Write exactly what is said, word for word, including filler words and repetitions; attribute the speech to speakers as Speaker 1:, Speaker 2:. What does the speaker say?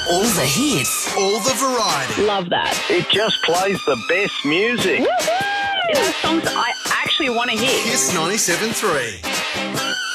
Speaker 1: All the hits.
Speaker 2: All the variety.
Speaker 3: Love that.
Speaker 4: It just plays the best music.
Speaker 3: You know, songs I actually want to hear.
Speaker 2: Kiss ninety-seven point three.